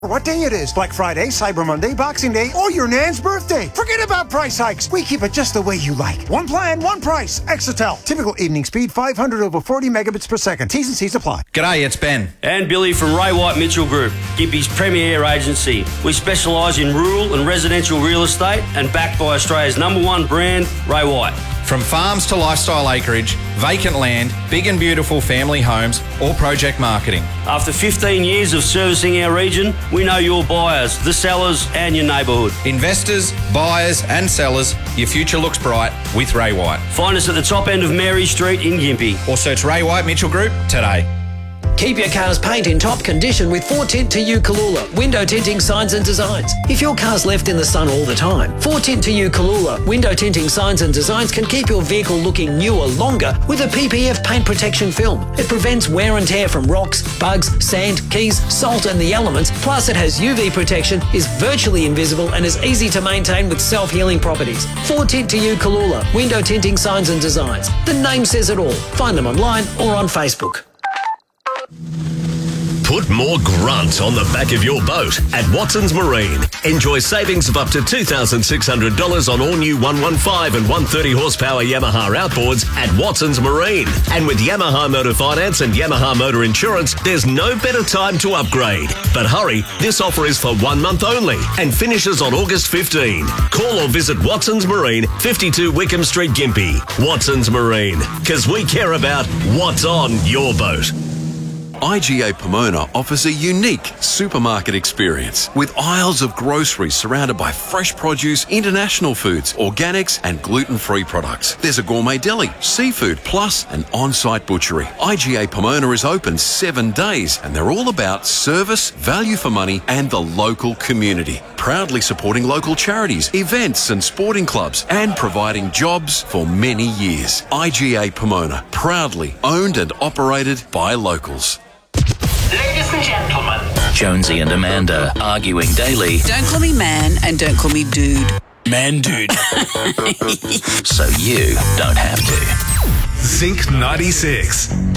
What day it is, Black Friday, Cyber Monday, Boxing Day, or your Nan's birthday. Forget about price hikes. We keep it just the way you like. One plan, one price. Exetel. Typical evening speed, 500 over 40 megabits per second. T's and C's apply. G'day, it's Ben. And Billy from Ray White Mitchell Group, Gympie's premier agency. We specialise in rural and residential real estate and backed by Australia's #1 brand, Ray White. From farms to lifestyle acreage, vacant land, big and beautiful family homes, or project marketing. After 15 years of servicing our region, we know your buyers, the sellers and your neighbourhood. Investors, buyers and sellers, your future looks bright with Ray White. Find us at the top end of Mary Street in Gympie. Or search Ray White Mitchell Group today. Keep your car's paint in top condition with 4Tint to You Kalula window tinting signs and designs. If your car's left in the sun all the time, 4Tint to You Kalula window tinting signs and designs can keep your vehicle looking newer longer with a PPF paint protection film. It prevents wear and tear from rocks, bugs, sand, keys, salt and the elements. Plus it has UV protection, is virtually invisible and is easy to maintain with self-healing properties. 4Tint to You Kalula window tinting signs and designs. The name says it all. Find them online or on Facebook. Put more grunt on the back of your boat at Watson's Marine. Enjoy savings of up to $2,600 on all new 115 and 130 horsepower Yamaha outboards at Watson's Marine. And with Yamaha Motor Finance and Yamaha Motor Insurance, there's no better time to upgrade. But hurry, this offer is for 1 month only and finishes on August 15. Call or visit Watson's Marine, 52 Wickham Street, Gympie. Watson's Marine, because we care about what's on your boat. IGA Pomona offers a unique supermarket experience with aisles of groceries surrounded by fresh produce, international foods, organics and gluten-free products. There's a gourmet deli, seafood, plus an on-site butchery. IGA Pomona is open 7 days and they're all about service, value for money and the local community. Proudly supporting local charities, events and sporting clubs and providing jobs for many years. IGA Pomona, proudly owned and operated by locals. Ladies and gentlemen, Jonesy and Amanda arguing daily. Don't call me man and don't call me dude. Man, dude. So you don't have to. Zinc 96.